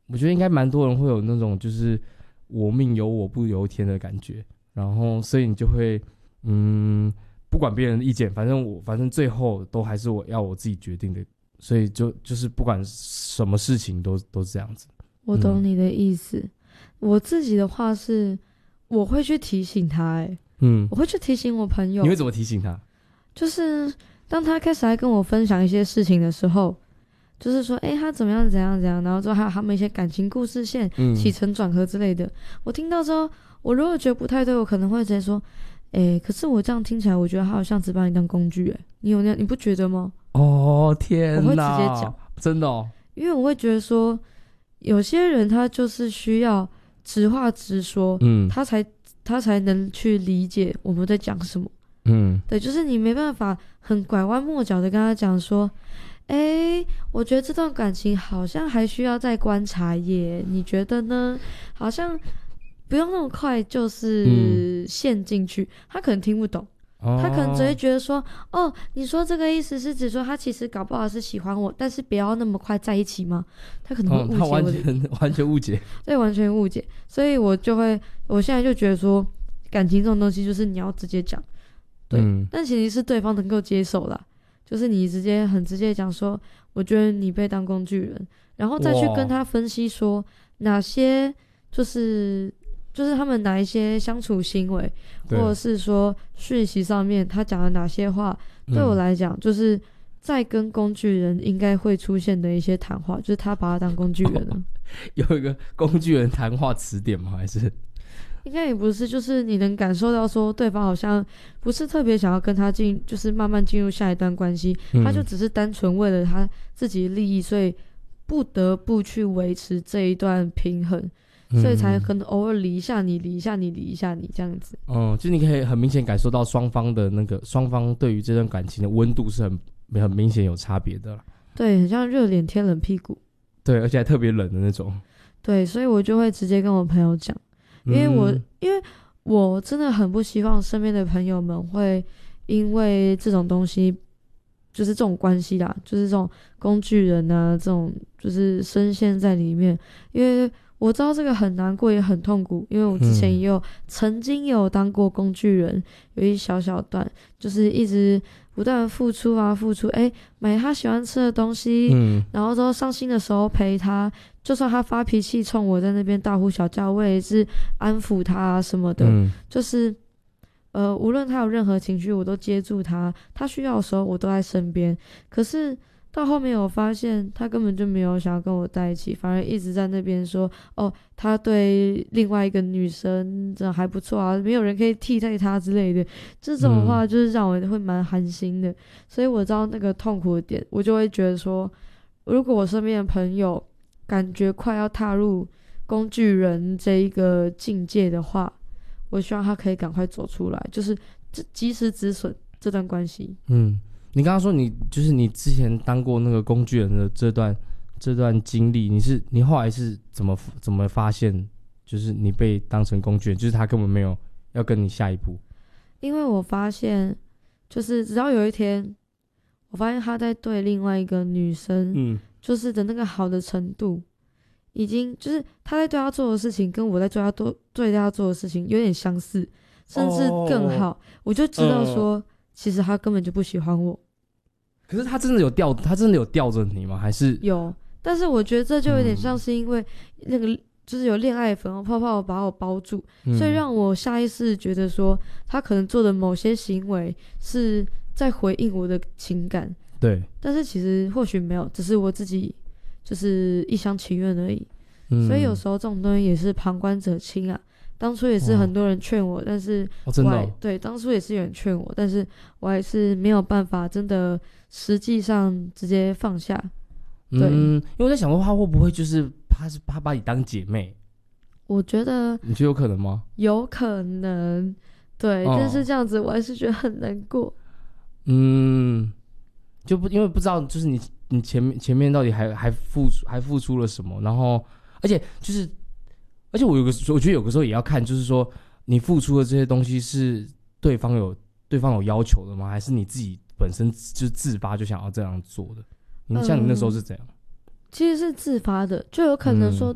我觉得应该蛮多人会有那种就是我命由我不由天的感觉，然后所以你就会不管别人的意见，反正最后都还是我自己决定的，所以就是不管什么事情都是这样子。 我懂你的意思。我自己的话是，我会去提醒他，我会去提醒我朋友。 你会怎么提醒他？ 就是当他开始来跟我分享一些事情的时候，就是说，他怎么样怎样怎样，然后之后还有他们一些感情故事线、起承转合之类的。我听到之后，我如果觉得不太对，我可能会直接说，可是我这样听起来，我觉得他好像只把你当工具，你不觉得吗？ 哦天哪， 我会直接讲， 真的哦， 因为我会觉得说，有些人他就是需要直话直说，他才能去理解我们在讲什么。对，就是你没办法很拐弯抹角的跟他讲说，我觉得这段感情好像还需要再观察耶，你觉得呢？好像不用那么快就是陷进去，他可能听不懂。他可能只会觉得说，你说这个意思是指说他其实搞不好是喜欢我，但是不要那么快在一起吗？他可能会误解我的， 他完全误解， 对，完全误解。所以我现在就觉得说，感情这种东西就是你要直接讲，对，但前提是对方能够接受啦，就是你很直接讲说，我觉得你被当工具人，然后再去跟他分析说哪些就是他们哪一些相处行为，或者是说讯息上面他讲的哪些话，对我来讲就是在跟工具人应该会出现的一些谈话，就是他把他当工具人了。 有一个工具人谈话词典吗？还是应该也不是，就是你能感受到说对方好像不是特别想要跟他就是慢慢进入下一段关系，他就只是单纯为了他自己的利益，所以不得不去维持这一段平衡，所以才可能偶尔理一下你这样子。 就你可以很明显感受到双方对于这段感情的温度是很明显有差别的啦。 对，很像热脸贴冷屁股。 对，而且还特别冷的那种。 对，所以我就会直接跟我朋友讲，因为我真的很不希望身边的朋友们会因为这种东西，就是这种关系啦，就是这种工具人啊，这种就是深陷在里面。因为我知道这个很难过也很痛苦，因为我之前曾经有当过工具人，有一小段就是一直不断的付出，买他喜欢吃的东西，然后之后伤心的时候陪他，就算他发脾气冲我在那边大呼小叫，我也是安抚他什么的，就是无论他有任何情绪我都接住他，他需要的时候我都在身边。可是到后面我发现他根本就没有想要跟我在一起，反而一直在那边说他对另外一个女生真的还不错啊，没有人可以替代他之类的，这种话就是让我会蛮寒心的。所以我知道那个痛苦的点，我就会觉得说，如果我身边的朋友感觉快要踏入工具人这一个境界的话，我希望他可以赶快走出来，就是及时止损这段关系。 你刚刚说你之前当过那个工具人的这段经历，你后来是怎么发现，就是你被当成工具人，就是他根本没有要跟你下一步？ 因为我发现，就是直到有一天，我发现他在对另外一个女生，就是的那个好的程度，已经就是他在对他做的事情，跟我在对他做的事情有点相似，甚至更好。我就知道说，其实他根本就不喜欢我。 可是他真的有吊着你吗？还是有？但是我觉得这就有点像是因为那个就是有恋爱粉红泡泡把我包住，所以让我下意识觉得说他可能做的某些行为是在回应我的情感。 对， 但是其实或许没有，只是我自己就是一厢情愿而已。所以有时候这种东西也是旁观者清啊。当初也是很多人劝我，但是对，当初也是有人劝我，但是我还是没有办法真的实际上直接放下。对， 因为我在想说他会不会就是他把你当姐妹？ 我觉得你觉得有可能吗？ 有可能，对，但是这样子我还是觉得很难过。 因为不知道就是你前面到底还付出了什么，然后而且我觉得有个时候也要看，就是说你付出的这些东西是对方有要求的吗？还是你自己本身就自发就想要这样做的？像你那时候是怎样？ 其实是自发的，就有可能说